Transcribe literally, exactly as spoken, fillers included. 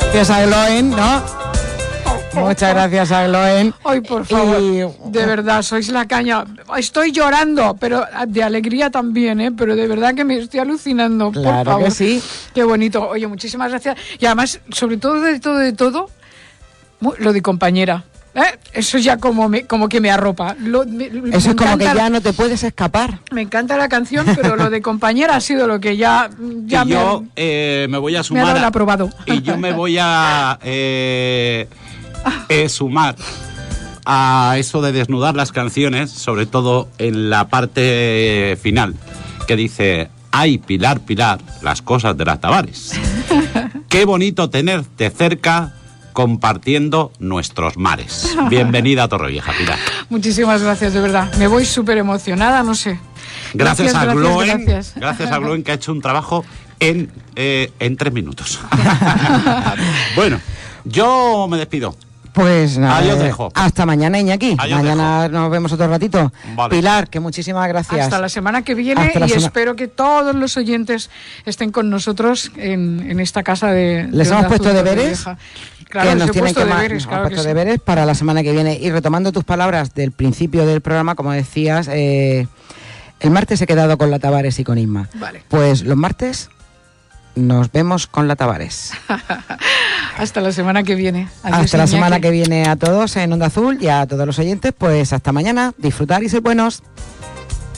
Gracias a Gloen, ¿no? Muchas gracias a Gloen. Ay, por favor, y... de verdad, sois la caña. Estoy llorando, pero de alegría también, ¿eh? Pero de verdad que me estoy alucinando, claro por favor. Que sí. Qué bonito. Oye, muchísimas gracias. Y además, sobre todo, de todo, de todo, lo de compañera. ¿Eh? Eso ya como me, como que me arropa. Lo, me, Eso me es como encanta, que ya no te puedes escapar. Me encanta la canción, pero lo de compañera ha sido lo que ya, ya y me, yo ha, eh, me voy a sumar. me ha dado el a, aprobado. Y yo me voy a eh, eh, sumar a eso de desnudar las canciones, sobre todo en la parte final, que dice: ay, Pilar, Pilar, las cosas de las Tavares. Qué bonito tenerte cerca, compartiendo nuestros mares. Bienvenida a Torrevieja, Pilar. Muchísimas gracias, de verdad. Me voy súper emocionada, no sé. Gracias, gracias a Gloen, gracias. gracias a Gloen, que ha hecho un trabajo en, eh, en tres minutos. Bueno, yo me despido. Pues nada, Adiós, dejo. Hasta mañana, Iñaki. Adiós, mañana dejo. Nos vemos otro ratito. Vale. Pilar, que muchísimas gracias. Hasta la semana que viene y sema... espero que todos los oyentes estén con nosotros en, en esta casa de... Les de hemos puesto deberes. Claro, que les nos he tienen puesto que deberes, nos claro hemos puesto que deberes sí. para la semana que viene. Y retomando tus palabras del principio del programa, como decías, eh, el martes he quedado con la Tavares y con Isma. Vale. Pues los martes nos vemos con la Tavares. Hasta la semana que viene. Adiós, hasta la Iñaki. Semana que viene a todos en Onda Azul y a todos los oyentes. Pues hasta mañana. Disfrutar y ser buenos.